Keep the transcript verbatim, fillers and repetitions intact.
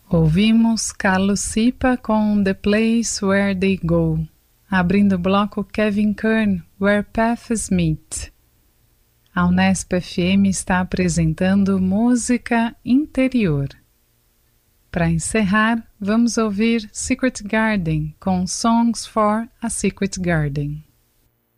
Ouvimos Carlos Sipa com The Place Where They Go, abrindo o bloco Kevin Kern, Where Paths Meet. A Unesp F M está apresentando Música Interior. Para encerrar, vamos ouvir Secret Garden com Songs for a Secret Garden.